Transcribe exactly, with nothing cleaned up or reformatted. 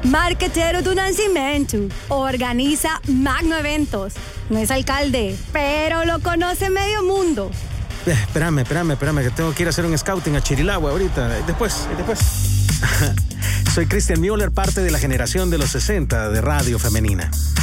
marquetero do Nascimento, organiza Magno Eventos. No es alcalde, pero lo conoce medio mundo. Eh, espérame, espérame, espérame, que tengo que ir a hacer un scouting a Chirilagua ahorita. Después, después. Soy Christian Müller, parte de la generación de los sesenta de Radio Femenina.